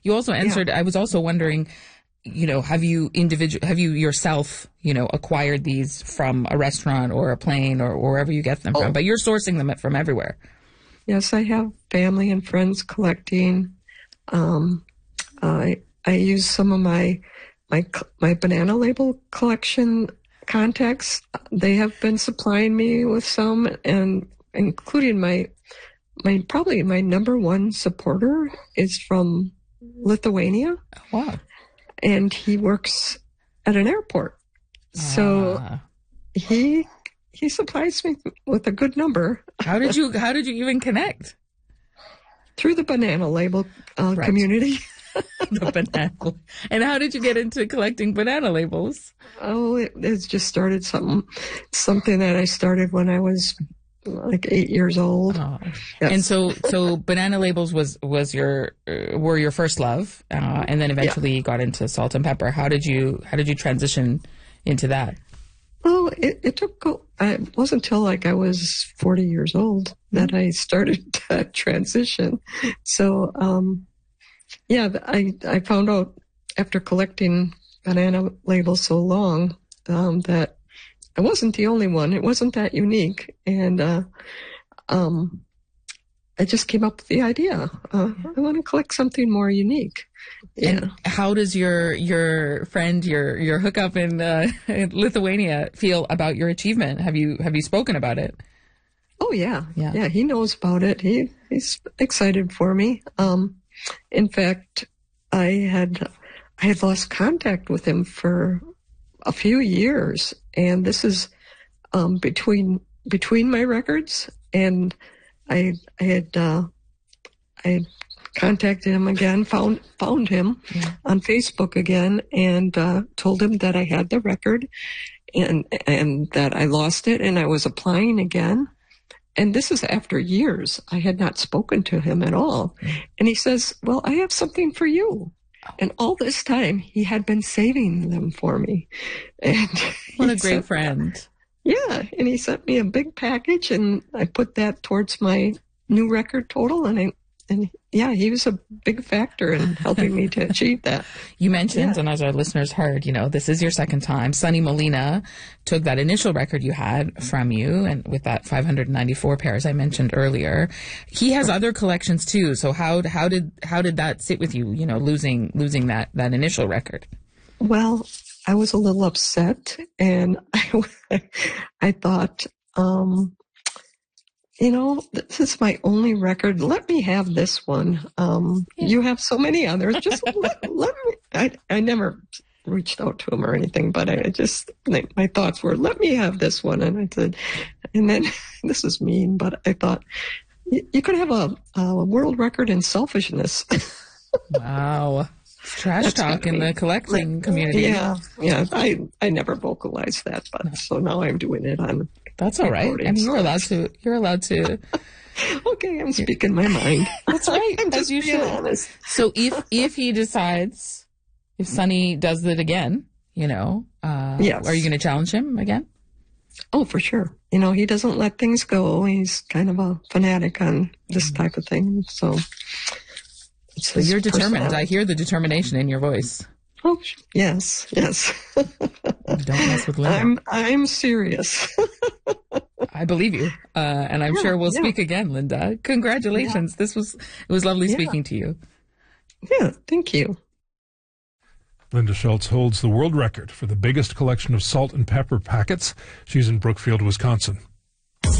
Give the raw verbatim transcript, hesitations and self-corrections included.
you also answered, yeah. I was also wondering, you know, have you individual, have you yourself, you know, acquired these from a restaurant or a plane or, or wherever you get them oh. from, but you're sourcing them from everywhere. Yes, I have family and friends collecting. Um, I, I use some of my, my, my Banana Label collection contacts. They have been supplying me with some, and including my, my, probably my number one supporter is from Lithuania. Wow. And he works at an airport. So ah. he he supplies me with a good number. How did you how did you even connect? Through the Banana Label uh, right. community. The banana. And how did you get into collecting banana labels? Oh, it, it just started something something that I started when I was like eight years old. Oh. Yes. And so, so Banana Labels was, was your, uh, were your first love, uh, and then eventually yeah. got into Salt and Pepper. How did you, how did you transition into that? Well, it, it took, it wasn't until like I was forty years old that I started to transition. So, um, yeah, I, I found out after collecting Banana Labels so long, um, that I wasn't the only one. It wasn't that unique. And, uh, um, I just came up with the idea. Uh, I want to collect something more unique. Yeah. And how does your, your friend, your, your hookup in, uh, in Lithuania feel about your achievement? Have you, have you spoken about it? Oh, yeah. Yeah. Yeah. He knows about it. He, he's excited for me. Um, in fact, I had, I had lost contact with him for a few years, and this is um, between between my records. And I I had uh, I had contacted him again, found found him yeah. on Facebook again, and uh, told him that I had the record, and and that I lost it, and I was applying again. And this is after years. I had not spoken to him at all, and he says, "Well, I have something for you." And all this time, he had been saving them for me. And what a great friend. Yeah. And he sent me a big package, and I put that towards my new record total. And I, and yeah, he was a big factor in helping me to achieve that. You mentioned, yeah. and as our listeners heard, you know, this is your second time. Sonny Molina took that initial record you had from you, and with that five hundred ninety-four pairs I mentioned earlier. He has other collections too. So how how did how did that sit with you? You know, losing losing that that initial record. Well, I was a little upset, and I I thought, um, you know, this is my only record. Let me have this one. Um, yeah. You have so many others. Just let, let me. I, I never reached out to him or anything, but I just, my thoughts were, let me have this one. And I said, and then this is mean, but I thought, you, you could have a, a world record in selfishness. Wow. Trash That's talk in the collecting like, community. Yeah. Yeah. I, I never vocalized that, but no. So now I'm doing it on. That's all right. I mean, you're allowed to, you're allowed to. Okay, I'm speaking my mind. That's right. I'm just as you being should. honest. So if, if he decides, if Sonny does it again, you know, uh, yes. are you going to challenge him again? Oh, for sure. You know, he doesn't let things go. He's kind of a fanatic on this type of thing. So, so you're determined. I hear the determination in your voice. Oh, yes, yes. Don't mess with Linda. I'm, I'm serious. I believe you. Uh, and I'm yeah, sure we'll yeah. speak again, Linda. Congratulations. Yeah. This was, it was lovely yeah. speaking to you. Yeah, thank you. Linda Schultz holds the world record for the biggest collection of salt and pepper packets. She's in Brookfield, Wisconsin.